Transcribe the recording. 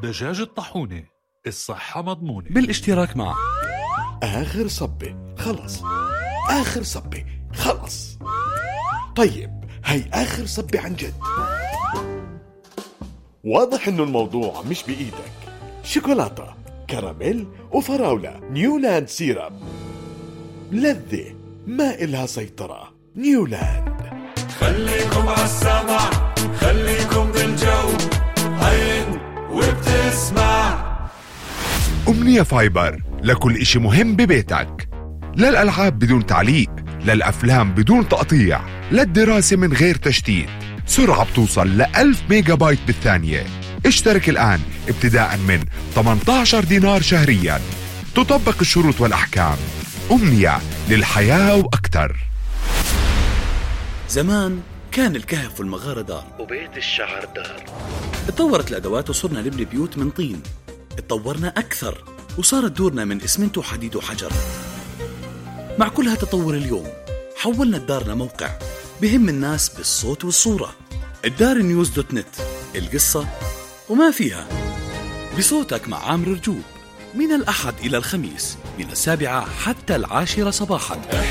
دجاج الطاحونة، الصحة مضمونة. بالاشتراك مع آخر صبة خلص، آخر صبة خلص. طيب هاي آخر صبة عن جد. واضح إنه الموضوع مش بإيدك. شوكولاتة، كراميل وفراولة، نيولاند سيرب، لذة ما إلها سيطرة. نيولاند. خليكم عالسمع، خليكم بالجو، عين وبتسمع. أمنية فايبر لكل إشي مهم ببيتك، للألعاب بدون تعليق، للأفلام بدون تقطيع، للدراسة من غير تشتيت. سرعة بتوصل ل1000 ميجا بايت بالثانية. اشترك الآن ابتداء من 18 دينار شهريا. تطبق الشروط والأحكام. أمنية للحياة وأكتر. زمان كان الكهف والمغارة دار وبيت الشعر دار. اتطورت الأدوات وصرنا نبني بيوت من طين. اتطورنا أكثر وصارت دورنا من إسمنت وحديد وحجر. مع كل هالتطور اليوم حولنا الدار لموقع بهم الناس بالصوت والصورة. الدار نيوز دوت نت، القصة وما فيها، بصوتك مع عامر رجوب، من الأحد إلى الخميس من 7 حتى 10 صباحا.